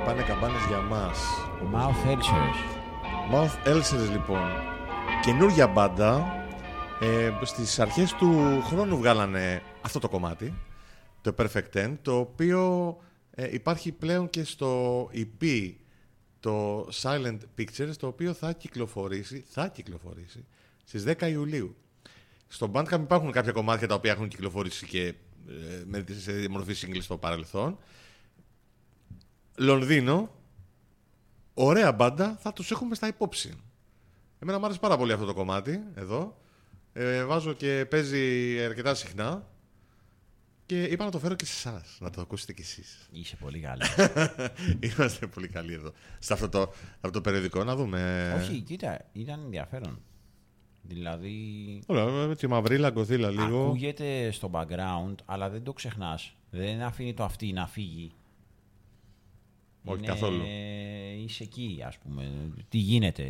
χτυπάνε καμπάνες για μας. Mouth Ulcers. Mouth Ulcers, λοιπόν. Καινούργια μπάντα. Στις αρχές του χρόνου βγάλανε αυτό το κομμάτι, το Perfect Ten, το οποίο υπάρχει πλέον και στο EP, το Silent Pictures, το οποίο θα κυκλοφορήσει στις 10 Ιουλίου. Στο Bandcamp υπάρχουν κάποια κομμάτια τα οποία έχουν κυκλοφορήσει και σε μορφή single στο παρελθόν. Λονδίνο, ωραία μπάντα, θα τους έχουμε στα υπόψη. Εμένα μου άρεσε πάρα πολύ αυτό το κομμάτι εδώ. Βάζω και παίζει αρκετά συχνά. Και είπα να το φέρω και σε εσάς, να το ακούσετε κι εσείς. Είσαι πολύ καλή. Είμαστε πολύ καλοί εδώ. Σε αυτό το περιοδικό, να δούμε. Όχι, κοίτα, ήταν ενδιαφέρον. Δηλαδή. Ωραία, με τη μαυρίλα γκοθίλα λίγο. Ακούγεται στο background, αλλά δεν το ξεχνάς. Δεν αφήνει το αυτή να φύγει. Όχι καθόλου. Είσαι εκεί, ας πούμε. Τι γίνεται.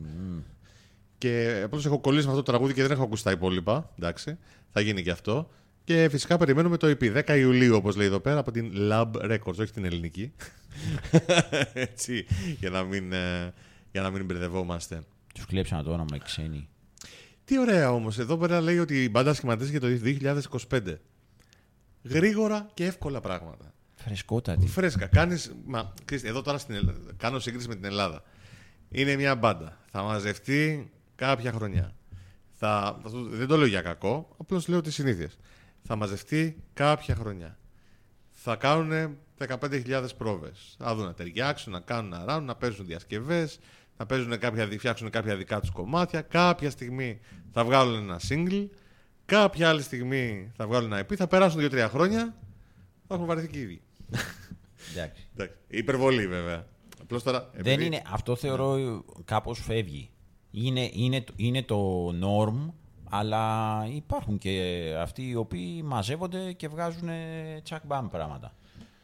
Και απλώς έχω κολλήσει με αυτό το τραγούδι και δεν έχω ακούσει τα υπόλοιπα. Εντάξει, θα γίνει και αυτό. Και φυσικά περιμένουμε το EP 10 Ιουλίου, όπως λέει εδώ πέρα, από την Lab Records, όχι την ελληνική. Έτσι, για να μην μπερδευόμαστε. Τους κλέψανε το όνομα οι ξένοι. Τι ωραία όμως. Εδώ πέρα λέει ότι η μπάντα σχηματίζεται για το 2025. Γρήγορα και εύκολα πράγματα. Φρεσκότατη. Φρέσκα. Εδώ τώρα κάνω σύγκριση με την Ελλάδα. Είναι μια μπάντα. Θα μαζευτεί κάποια χρονιά. Δεν το λέω για κακό, απλώς λέω τις συνήθειες. Θα μαζευτεί κάποια χρονιά. Θα κάνουν 15.000 πρόβες. Θα δουν να ταιριάξουν, να κάνουν να ράνουν, να παίζουν διασκευές, να φτιάξουν κάποια δικά τους κομμάτια. Κάποια στιγμή θα βγάλουν ένα single. Κάποια άλλη στιγμή θα βγάλουν ένα EP. Θα περάσουν 2-3 χρόνια. Θα έχουν βαρεθεί και οι ίδιοι. Εντάξει. Υπερβολή βέβαια. Απλώς τώρα, Δεν είναι, αυτό θεωρώ κάπως φεύγει. Είναι το norm, αλλά υπάρχουν και αυτοί οι οποίοι μαζεύονται και βγάζουν τσακ-μπαμ πράγματα.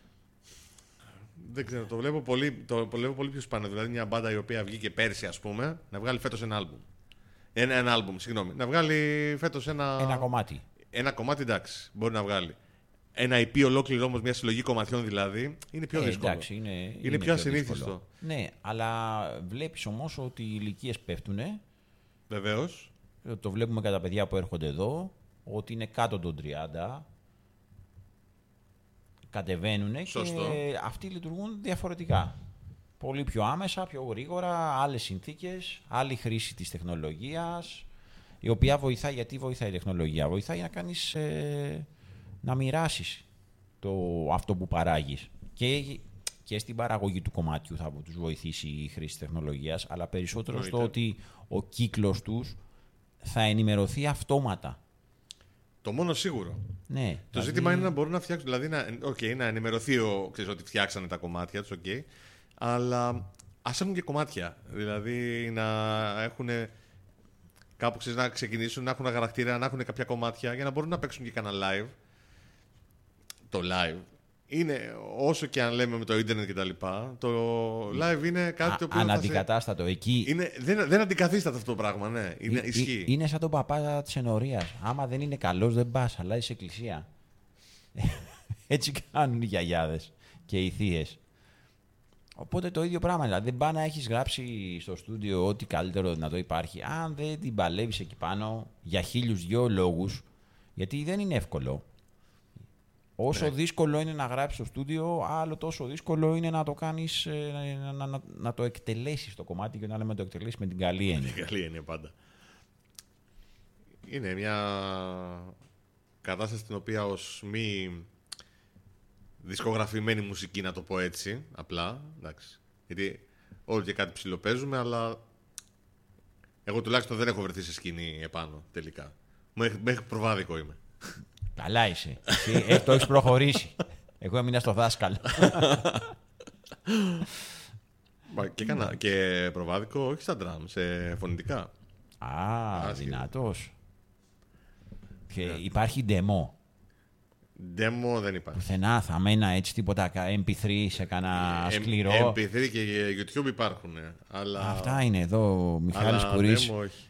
Δεν ξέρω, το βλέπω πολύ πιο σπάνιο. Δηλαδή μια μπάντα η οποία βγήκε πέρσι, ας πούμε, να βγάλει φέτος ένα άλμπουμ. Ένα άλμπουμ, συγγνώμη. Να βγάλει φέτος ένα κομμάτι. Ένα κομμάτι, εντάξει, μπορεί να βγάλει. Ένα EP ολόκληρο όμως, μια συλλογή κομματιών δηλαδή, είναι πιο δύσκολο. Εντάξει, είναι πιο ασυνήθιστο. Ναι, αλλά βλέπεις όμως ότι οι ηλικίες πέφτουν. Βεβαίως. Το βλέπουμε κατά παιδιά που έρχονται εδώ, ότι είναι κάτω των 30. Κατεβαίνουν και αυτοί λειτουργούν διαφορετικά. Πολύ πιο άμεσα, πιο γρήγορα, άλλες συνθήκες, άλλη χρήση της τεχνολογίας, η οποία βοηθάει. Γιατί βοηθάει η τεχνολογία? Βοηθάει να κάνεις, να μοιράσεις αυτό που παράγεις. Και στην παραγωγή του κομματιού θα τους βοηθήσει η χρήση της τεχνολογίας, αλλά περισσότερο στο ότι ο κύκλος τους θα ενημερωθεί αυτόματα. Το μόνο σίγουρο. Ναι, το ζήτημα είναι να μπορούν να φτιάξουν. Δηλαδή, να ενημερωθεί ότι φτιάξανε τα κομμάτια τους, αλλά ας έχουν και κομμάτια. Δηλαδή να έχουν κάπου να ξεκινήσουν, να έχουν ένα χαρακτήρα, να έχουν κάποια κομμάτια για να μπορούν να παίξουν και κανένα live. Το live είναι, όσο και αν λέμε με το ίντερνετ και τα λοιπά, το live είναι κάτι το οποίο. Αναντικατάστατο. Εκεί. Δεν αντικαθίσταται αυτό το πράγμα, ναι. Ισχύει. Είναι σαν τον παπά της ενορίας. Άμα δεν είναι καλός, δεν πας, αλλά είσαι εκκλησία. Έτσι κάνουν οι γιαγιάδες και οι θείες. Οπότε το ίδιο πράγμα. Δηλαδή δεν πάει να έχεις γράψει στο στούντιο ό,τι καλύτερο να το υπάρχει. Αν δεν την παλεύεις εκεί πάνω για 1002 λόγους, γιατί δεν είναι εύκολο. Όσο δύσκολο είναι να γράψεις στο στούντιο, άλλο τόσο δύσκολο είναι να το κάνεις, να το εκτελέσεις το κομμάτι και να λέμε να το εκτελέσεις με την καλή έννοια. Με την καλή έννοια πάντα. Είναι μια κατάσταση στην οποία ως μη δισκογραφημένη μουσική, να το πω έτσι, απλά, εντάξει. Γιατί όλοι και κάτι ψιλοπαίζουμε, αλλά εγώ τουλάχιστον δεν έχω βρεθεί σε σκηνή επάνω τελικά. Μέχρι προβάδικο είμαι. Καλά είσαι. Εσύ το έχεις προχωρήσει. Εγώ έμεινα στο δάσκαλο. Και έκανα και προβάδικο, όχι στα drum, σε φωνητικά. Δυνατός. Και υπάρχει demo. Demo δεν υπάρχει. Πουθενά θα μένα έτσι τίποτα MP3 σε κανένα σκληρό. MP3 και YouTube υπάρχουν. Αλλά... Αυτά είναι εδώ, Μιχάλης Κουρής. Demo όχι.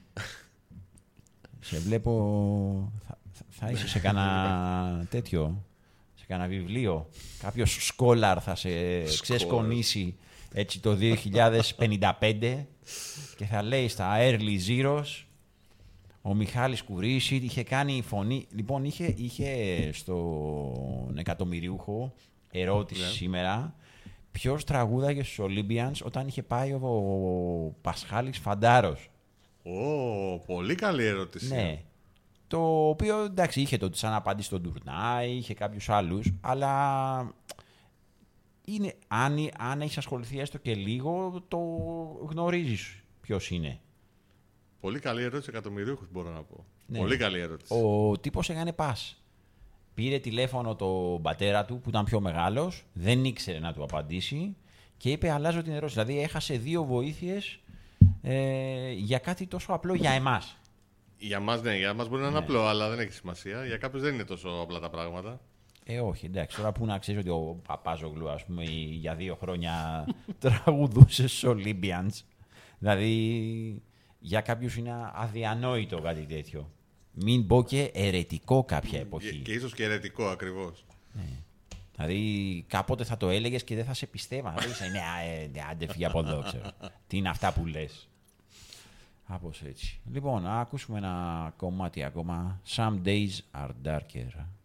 Σε βλέπω... Θα είσαι σε κανένα τέτοιο, σε κανένα βιβλίο. Κάποιος σκόλαρ θα σε ξεσκονίσει έτσι το 2055 και θα λέει στα early zeros ο Μιχάλης Κουρής είχε κάνει φωνή. Λοιπόν, είχε στον εκατομμυριούχο ερώτηση σήμερα ποιος τραγούδαγε στους Olympians όταν είχε πάει ο Πασχάλης Φαντάρος. Πολύ καλή ερώτηση. Ναι. Το οποίο εντάξει είχε το σαν απάντηση στον Τουρνάη, είχε κάποιους άλλους, αλλά είναι, αν έχεις ασχοληθεί έστω και λίγο, το γνωρίζεις ποιος είναι. Πολύ καλή ερώτηση εκατομμυρίουχους μπορώ να πω. Ναι. Πολύ καλή ερώτηση. Ο τύπος έκανε πας. Πήρε τηλέφωνο τον πατέρα του που ήταν πιο μεγάλος, δεν ήξερε να του απαντήσει και είπε αλλάζω την ερώτηση. Δηλαδή έχασε 2 βοήθειες για κάτι τόσο απλό για εμάς. Για μας, ναι, για μας μπορεί να είναι απλό, αλλά δεν έχει σημασία. Για κάποιους δεν είναι τόσο απλά τα πράγματα. Όχι, εντάξει. Τώρα που να ξέρεις ότι ο Παπάζογλου, ας πούμε, για 2 χρόνια τραγουδούσε στους Olympians. Δηλαδή, για κάποιους είναι αδιανόητο κάτι τέτοιο. Μην πω και αιρετικό κάποια εποχή. Και ίσως και αιρετικό ακριβώς. Ναι. Δηλαδή, κάποτε θα το έλεγες και δεν θα σε πιστεύα. Θα λέγεις, ναι, άντε φύγε από εδώ, ξέρω. Τι είναι αυτά που λες. Κάπως έτσι. Λοιπόν, να ακούσουμε ένα κομμάτι ακόμα. Some days are darker.